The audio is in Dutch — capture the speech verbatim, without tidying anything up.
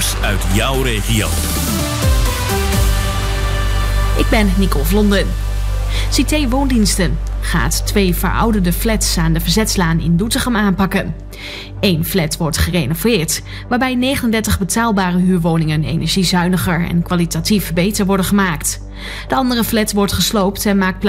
nieuws uit jouw regio. Ik ben Nicole Vlonden. Cité Woondiensten gaat twee verouderde flats aan de Verzetslaan in Doetinchem aanpakken. Eén flat wordt gerenoveerd, waarbij negenendertig betaalbare huurwoningen energiezuiniger en kwalitatief beter worden gemaakt. De andere flat wordt gesloopt en maakt plaats